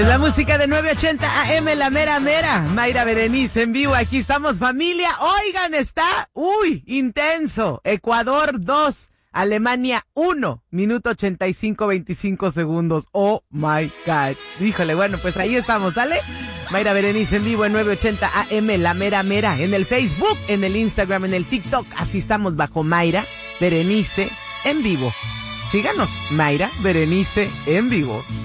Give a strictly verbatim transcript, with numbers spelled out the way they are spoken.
Es la música de nueve ochenta A M, la mera mera. Mayra Berenice en vivo. Aquí estamos, familia. Oigan, está, uy, intenso. Ecuador dos, Alemania uno, minuto ochenta y cinco, veinticinco segundos. Oh my God. Híjole, bueno, pues ahí estamos, ¿sale? Mayra Berenice en vivo en nueve ochenta A M, la mera mera. En el Facebook, en el Instagram, en el TikTok. Así estamos bajo Mayra Berenice en vivo. Síganos, Mayra Berenice en vivo.